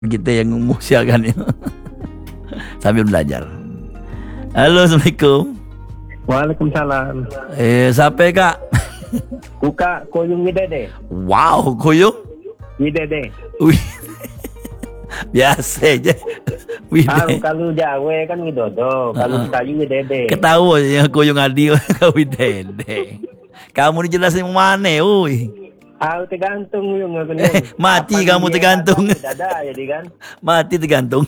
kita yang mengusiakan itu. Sambil belajar. Halo, Assalamualaikum. Waalaikumsalam. Siapa kak? Kuka koyung ni dede. Wow, koyung? Ni dede. Wih. Biasa je. Kalau Jawa kan ni dodo. Kalau kayu ni dede. Ketawa je yang koyung adik kau dede. Kamu ni jelas yang mana, oi? Tergantung yung aku ni. Mati kamu tergantung. Dada jadi kan. Mati tergantung.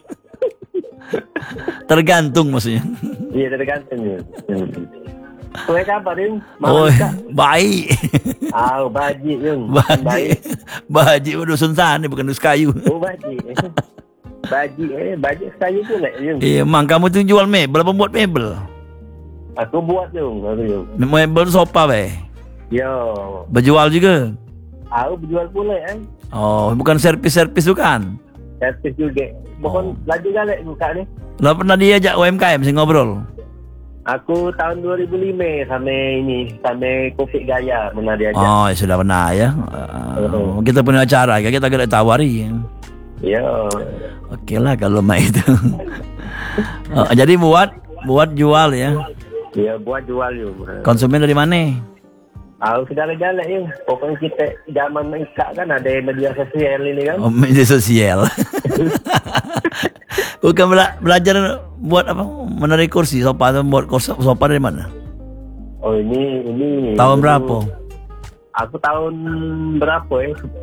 Tergantung maksudnya. Iya tergantung yun. Kau kabar yun? Oh, baik. Baji yun. Baji dusun sana bukan dus kayu. Oh baji. Baji kayu pula yun. Emang kamu tu jual mebel apa buat mebel? Aku buat yun. Mebel sofa be. Yo. Berjual juga? Aku berjual pula Oh, bukan servis-servis bukan? Servis juga. Bukan laju galak buka ni. Lah pernah diajak UMKM sih ngobrol? Aku tahun 2005 sampai Kopi Gaya pernah diajak. Oh, ya sudah pernah ya. Kita punya acara, kita agak tawari. Ya. Okeylah kalau main itu. Jadi buat jual ya? Ya, buat jual juga. Konsumen dari mana? Segala-gala yun. Pokoknya kita zaman mengikat kan ada media sosial ini kan. Oh, media sosial. Bukan belajar buat apa? Menarik kursi sofa atau buat sofa dari mana? Oh ini. Tahun berapa? Aku tahun berapa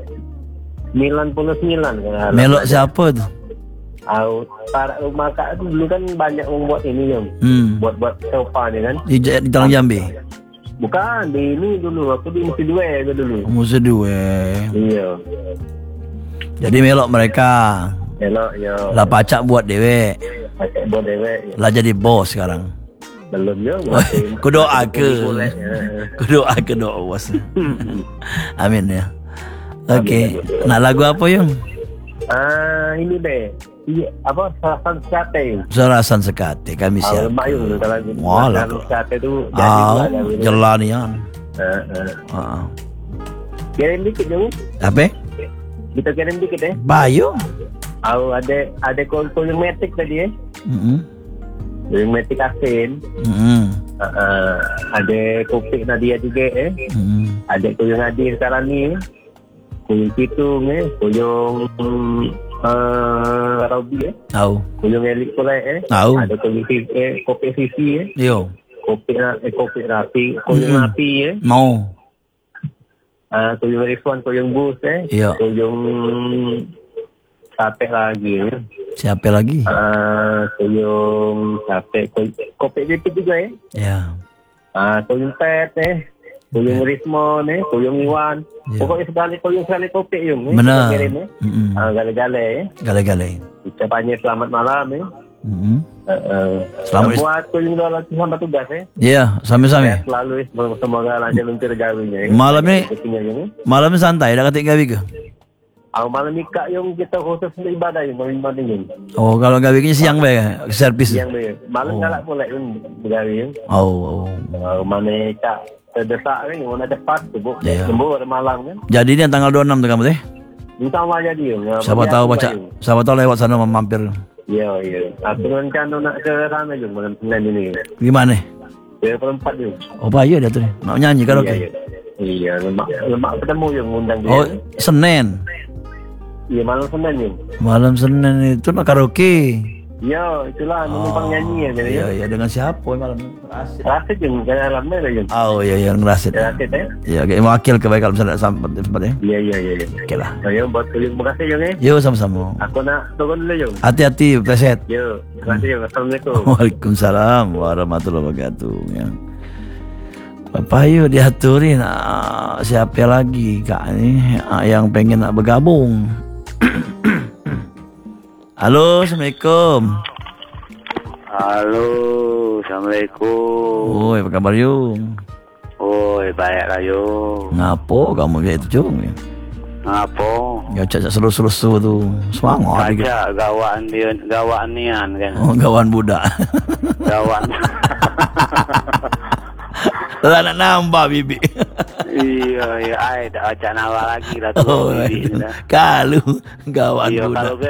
99 kan. Melok siapa tu? Para rumah kak dulu kan banyak membuat ini yang buat sofa ni kan. Di Talang Jambi. Bukan, di ini dulu. Aku di Musi Dua dulu. Musi Dua. Iya. Jadi melok mereka. Melok, ya. Lah pacak buat dewek. Pacak buat dewek. Ya. Lah jadi bos sekarang. Belum ya. Ku doa ke. Ku doa ke doa bos. Amin ya. Okey. Nak lagu apa yung? Ini be. Apa Serasan Sekate. Serasan Sekate kami siap. Lemak yung kalau Serasan Sekate tu jadi jelas ni kan. Kirim dikit yung. Apa? Kita kirim dikit Bayu. Ada koyung metik tadi koyung metik asin. Ada kopi Nadia juga Ada koyung Nadia sekarang ni. Koyung pitung koyung Robi Tahu. Koyung elik pula Tahu. Ada koyung kopi sisi Yo. Kopi rapi, koyung api Mau. Koyung Rizwan, koyung bus Yo. koyung sate lagi Siapa lagi? Koyung sate, kopi dipit juga Ya. Koyung pet koyung Rismon koyung Iwan. Pokoknya sekali kopi yung. Benar. Gale-gale Gale-gale. Kita banyak selamat malam Selamat buat koyung dolar sama tugas Ya, sami-sami. Selalu semoga lancar luncur gawinya Malam ni santai dah katik gawi ke? Malam nikah yung kita khusus ibadah yung malam yung. Oh, kalau gawinya siang bae, servis. Siang bae. Malam galak pula yung gawi yung. Oh. Mana nikah terdesak kan, mana cepat tu bu. Sembuh ada malam kan. Jadi ni tanggal 26 tu kamu teh? Insya-Allah jadi yung. Siapa tahu lewat sana mampir. Ya. Aku rencana nak ke sana yung malam Senin ini. Gimana? Ke Perempat yung. Oh, bahaya dia tu. Nak nyanyi karaoke. Iya, lemak ketemu yung undang dia. Oh, Senin. Iya, malam Senin yung. Malam Senin itu nak karaoke. Ya, itulah numpang nyanyi jadi. Ya, dengan siapa malam Rasid. Rasid yung kaya alam na yung. Oh, ya Rasid. Rasid Ya, kayak wakil ke baik kalau misalnya sampai tempat Iya. Okeylah. Ayo buat yung makasih yung Yo, sama-sama. Aku nak turun dulu yung. Hati-hati, preset. Yo, makasih yung. Assalamualaikum. Waalaikumsalam warahmatullahi wabarakatuh. Ya. Bapak yuk diaturin siapa lagi kak ni yang pengen nak bergabung. Halo, Assalamualaikum. Halo, Assalamualaikum. Oi, apa kabar yung? Oi, baik lah yung. Ngapo kamu kayak itu cung? Ngapo? Ya cak seru-seru tu. Semangat dikit. Baca gawaan nian kan. Oh, gawan budak. Gawan. Lah nak nambah bibi. Iya, ai dah ajak nawar lagi lah tu Oh, bibi dah. kalau gawat Iya, budak. kalau